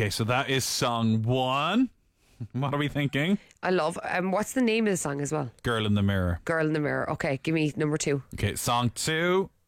Okay, so that is song one. What are we thinking? I love. What's the name of the song as well? Girl in the Mirror. Girl in the Mirror. Okay, give me number two. Okay, song two.